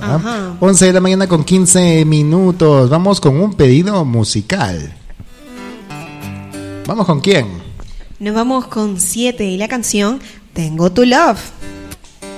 Ajá. 11 de la mañana con 15 minutos. Vamos con un pedido musical. ¿Vamos con quién? Nos vamos con 7 y la canción Tengo tu Love.